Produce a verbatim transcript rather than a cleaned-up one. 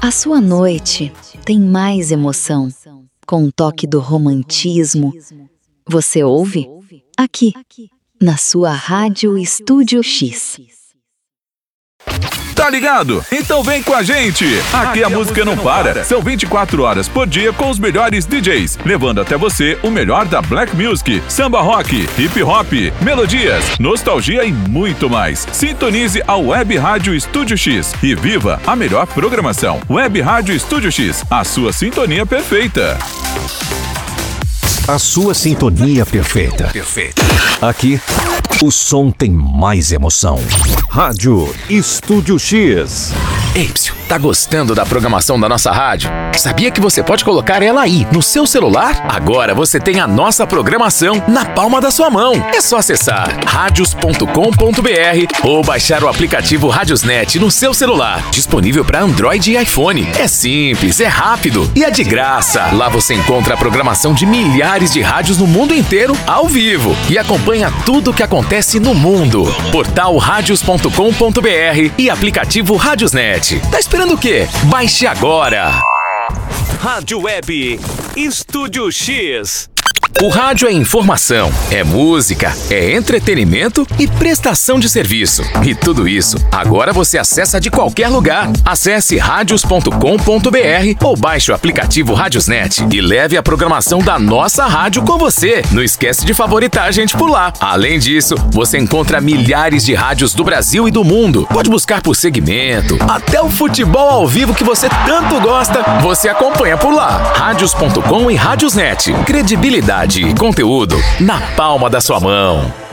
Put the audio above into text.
A sua noite tem mais emoção, com um toque do romantismo. Você ouve? Aqui, na sua Rádio Estúdio X. Tá ligado? Então vem com a gente! Aqui a música não para. São vinte e quatro horas por dia com os melhores D Js, levando até você o melhor da Black Music, samba rock, hip hop, melodias, nostalgia e muito mais. Sintonize a Web Rádio Estúdio X e viva a melhor programação. Web Rádio Estúdio X, a sua sintonia perfeita. A sua sintonia perfeita. Perfeita. Aqui, o som tem mais emoção. Rádio Estúdio X. Ei, psiu, tá gostando da programação da nossa rádio? Sabia que você pode colocar ela aí, no seu celular? Agora você tem a nossa programação na palma da sua mão. É só acessar radios ponto com ponto b r ou baixar o aplicativo Radiosnet no seu celular. Disponível para Android e iPhone. É simples, é rápido e é de graça. Lá você encontra a programação de milhares de rádios no mundo inteiro, ao vivo. E acompanha tudo o que acontece no mundo. Portal radios ponto com ponto b r e aplicativo Radiosnet. Tá esperando o quê? Baixe agora! Rádio Web Estúdio X. O rádio é informação, é música, é entretenimento e prestação de serviço. E tudo isso, agora você acessa de qualquer lugar. Acesse radios ponto com ponto b r ou baixe o aplicativo Radiosnet e leve a programação da nossa rádio com você. Não esquece de favoritar a gente por lá. Além disso, você encontra milhares de rádios do Brasil e do mundo. Pode buscar por segmento, até o futebol ao vivo que você tanto gosta, você acompanha por lá. radios ponto com e Radiosnet. Credibilidade e conteúdo na palma da sua mão.